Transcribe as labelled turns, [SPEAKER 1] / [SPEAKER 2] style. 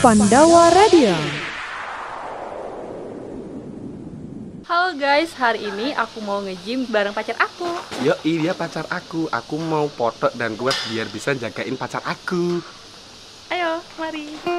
[SPEAKER 1] Pandawa Radio.
[SPEAKER 2] Halo guys, hari ini aku mau nge-gym bareng pacar aku.
[SPEAKER 3] Yo, iya pacar aku. Aku mau foto dan kuat biar bisa jagain pacar aku.
[SPEAKER 2] Ayo, mari.